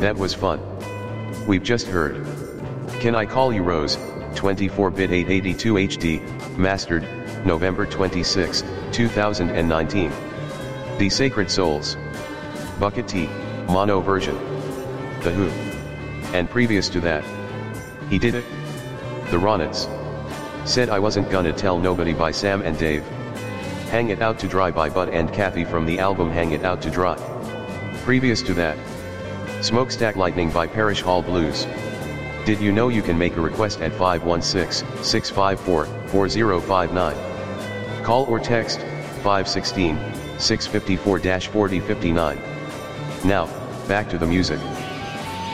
That was fun. We've just heard Can I Call You Rose, 24-bit 882 HD, mastered, November 26, 2019. The Sacred Souls. Bucket T, mono version. The Who. And previous to that, He Did It. The Ronettes. Said I Wasn't Gonna Tell Nobody by Sam and Dave. Hang It Out to Dry by Bud and Kathy from the album Hang It Out to Dry. Previous to that, Smokestack Lightning by Parish Hall Blues. Did you know you can make a request at 516-654-4059? Call or text 516-654-4059. Now, back to the music.